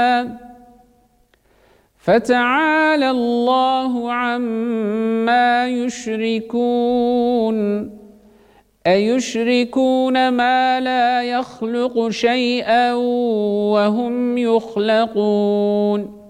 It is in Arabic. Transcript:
فتعالى الله عما يشركون أيشركون ما لا يخلق شيئا وهم يخلقون